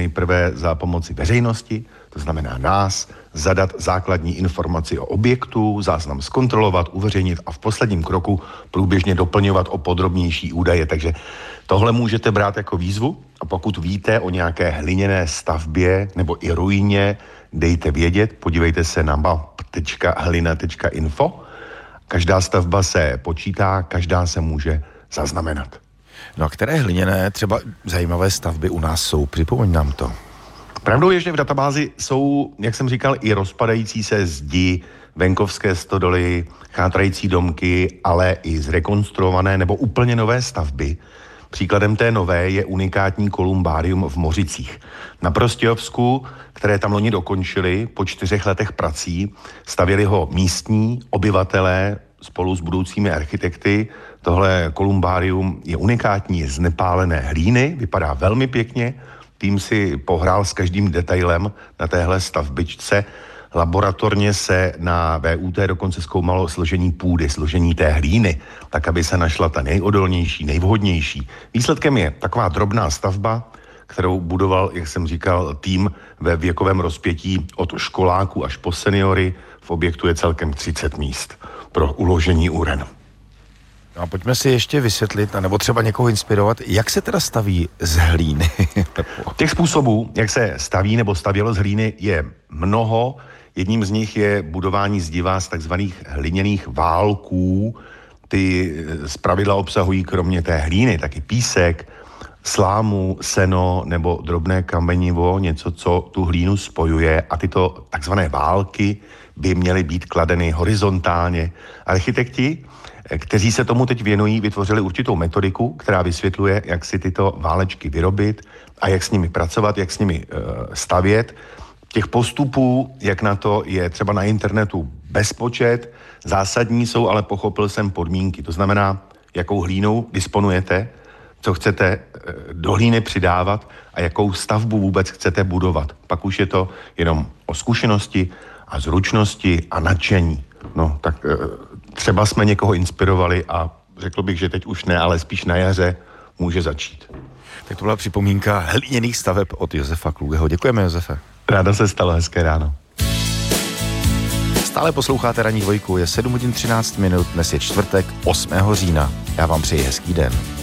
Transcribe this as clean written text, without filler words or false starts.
nejprve za pomoci veřejnosti, to znamená nás, zadat základní informaci o objektu, záznam zkontrolovat, uveřejnit a v posledním kroku průběžně doplňovat o podrobnější údaje. Takže tohle můžete brát jako výzvu a pokud víte o nějaké hliněné stavbě nebo i ruině, dejte vědět, podívejte se na map.hlina.info. Každá stavba se počítá, každá se může zaznamenat. No a které hliněné, třeba zajímavé stavby u nás jsou? Připomeň nám to. Pravdou je, že v databázi jsou, jak jsem říkal, i rozpadající se zdi, venkovské stodoly, chátrající domky, ale i zrekonstruované nebo úplně nové stavby. Příkladem té nové je unikátní kolumbárium v Mořicích. Na Prostějovsku, které tam loni dokončili po 4 letech prací, stavěli ho místní obyvatelé spolu s budoucími architekty. Tohle kolumbárium je unikátní, je z nepálené hlíny, vypadá velmi pěkně. Tým si pohrál s každým detailem na téhle stavbičce. Laboratorně se na VUT dokonce zkoumalo složení půdy, složení té hlíny, tak aby se našla ta nejodolnější, nejvhodnější. Výsledkem je taková drobná stavba, kterou budoval, jak jsem říkal, tým ve věkovém rozpětí od školáků až po seniory. V objektu je celkem 30 míst pro uložení uren. No a pojďme si ještě vysvětlit, nebo třeba někoho inspirovat, jak se teda staví z hlíny? Těch způsobů, jak se staví nebo stavělo z hlíny, je mnoho. Jedním z nich je budování zdiva z takzvaných hliněných válků. Ty zpravidla obsahují kromě té hlíny taky písek, slámu, seno nebo drobné kamenivo, něco, co tu hlínu spojuje, a tyto takzvané války by měly být kladeny horizontálně. Architekti, kteří se tomu teď věnují, vytvořili určitou metodiku, která vysvětluje, jak si tyto válečky vyrobit a jak s nimi pracovat, jak s nimi stavět. Těch postupů, jak na to, je třeba na internetu bezpočet. Zásadní jsou, ale pochopil jsem podmínky. To znamená, jakou hlínou disponujete, co chcete do hlíny přidávat a jakou stavbu vůbec chcete budovat. Pak už je to jenom o zkušenosti a zručnosti a nadšení. No, tak třeba jsme někoho inspirovali a řekl bych, že teď už ne, ale spíš na jaře může začít. Tak to byla připomínka hliněných staveb od Josefa Klugeho. Děkujeme, Josefe. Ráda se stalo, hezké ráno. Stále posloucháte Ranní dvojku, je 7:13, dnes je čtvrtek 8. října. Já vám přeji hezký den.